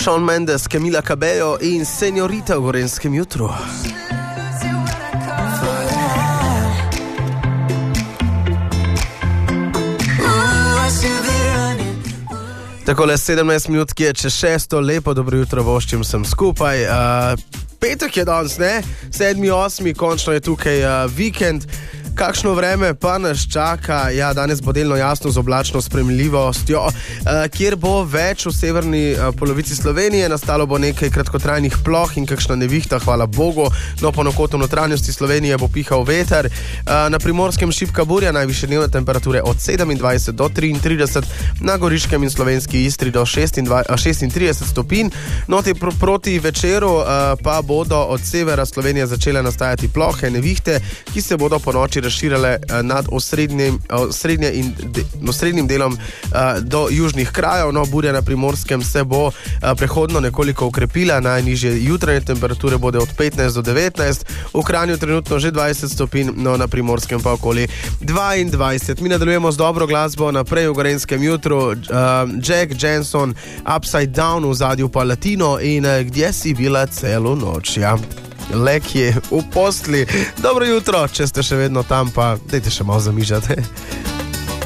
Shawn Mendes, Camila Cabello in Señorita v Gorenjskem jutru. Takole 17 minut, ki je čez 6, lepo dobro jutro voščim sem skupaj. Petek je danes, ne? 7.8. končno je tukaj vikend. Kakšno vreme pa nas čaka? Ja, danes bo delno jasno z oblačno spremljivostjo, kjer bo več v severni polovici Slovenije. Nastalo bo nekaj kratkotrajnih ploh in kakšna nevihta, hvala Bogu. No, ponekod v notranjosti Slovenije bo pihal veter. Na Primorskem šibka burja, najvišje dnevne temperature od 27 do 33, na Goriškem in Slovenski Istri do 36 stopinj. No, proti večeru pa bodo od severa Slovenije začele nastajati plohe, nevihte, ki se bodo po noči razširale nad osrednjim delom do južnih krajev. No, burja na Primorskem se bo prehodno nekoliko ukrepila, najnižje jutranje temperature bodo od 15 do 19, v Kranju trenutno že 20 stopinj, no na Primorskem pa okoli 22. Mi nadaljujemo z dobro glasbo, naprej v Gorenjskem jutru, Jack Jensen, Upside Down, v zadju pa Latino in Gdje si bila celo noč, ja. Lek je v posli. Dobro jutro, če ste še vedno tam, pa dajte še malo zamižati.